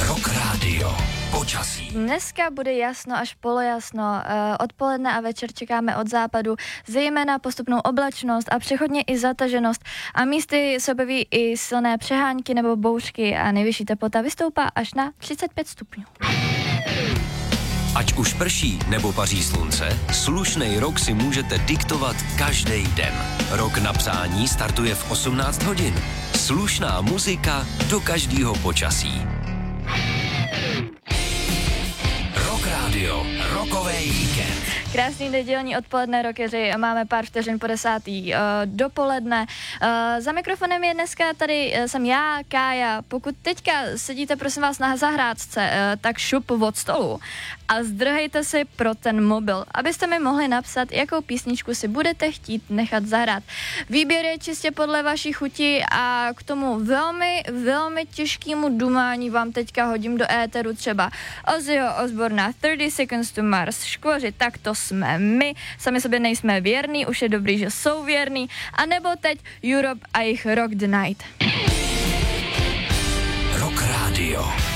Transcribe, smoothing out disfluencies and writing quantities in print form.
Rock Radio. Počasí. Dneska bude jasno až polojasno. Odpoledne a večer čekáme od západu zejména postupnou oblačnost a přechodně i zataženost. A místy se objeví i silné přehánky nebo bouřky a nejvyšší teplota vystoupá až na 35 stupňů. Ať už prší nebo paří slunce, slušnej rok si můžete diktovat každý den. Rok na psání startuje v 18 hodin. Slušná muzika do každého počasí. Rock Radio, rokovej víkend. Krásný nedělní odpoledne, rockeři, máme pár vteřin po 10. Dopoledne. Za mikrofonem je dneska tady jsem já, Kája. Pokud teďka sedíte, prosím vás, na zahrádce, tak šup od stolu a zdrhejte si pro ten mobil, abyste mi mohli napsat, jakou písničku si budete chtít nechat zahrát. Výběr je čistě podle vaší chuti a k tomu velmi, velmi těžkému dumání vám teďka hodím do éteru třeba Ozzyho Osborna, 30 Seconds to Mars, Škvoři, tak to jsme my, sami sobě nejsme věrný, už je dobrý, že jsou věrný, a nebo teď Europe a jejich Rock the Night. Rock Radio.